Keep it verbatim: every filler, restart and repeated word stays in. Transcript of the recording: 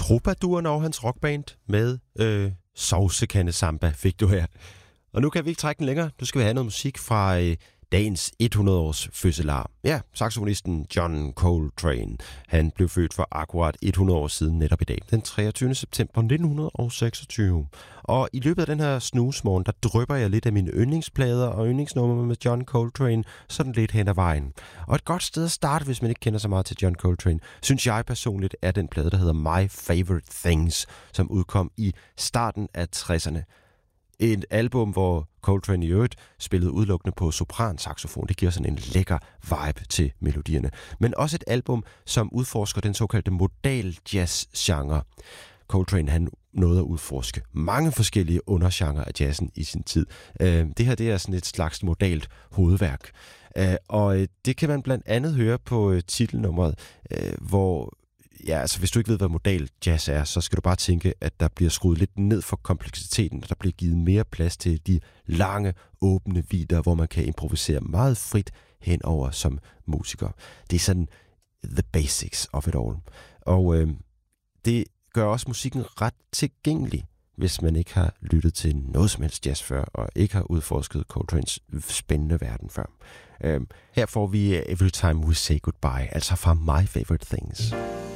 Troubaduren og hans rockband med øh, Sovsekande Samba fik du her. Og nu kan vi ikke trække den længere. Nu skal vi have noget musik fra øh, dagens hundrede-års fødselar. Ja, saxofonisten John Coltrane. Han blev født for akkurat hundrede år siden netop i dag, den treogtyvende september nitten seksogtyve. Og i løbet af den her snusmorgen, der drypper jeg lidt af mine yndlingsplader og yndlingsnumre med John Coltrane, sådan lidt hen ad vejen. Og et godt sted at starte, hvis man ikke kender så meget til John Coltrane, synes jeg personligt er den plade, der hedder My Favorite Things, som udkom i starten af tresserne. Et album, hvor Coltrane i øvrigt spillede udelukkende på sopransaxofon. Det giver sådan en lækker vibe til melodierne. Men også et album, som udforsker den såkaldte modal jazz-genre. Coltrane, han nåede at udforske mange forskellige undergenrer af jazzen i sin tid. Det her, det er sådan et slags modalt hovedværk. Og det kan man blandt andet høre på titelnummeret, hvor ja, altså hvis du ikke ved, hvad modal jazz er, så skal du bare tænke, at der bliver skruet lidt ned for kompleksiteten, og der bliver givet mere plads til de lange, åbne vidder, hvor man kan improvisere meget frit henover som musiker. Det er sådan the basics of it all. Og øh, det gør også musikken ret tilgængelig, hvis man ikke har lyttet til noget som helst jazz før, og ikke har udforsket Coltranes spændende verden før. Øh, her får vi Every Time We Say Goodbye, altså fra My Favorite Things.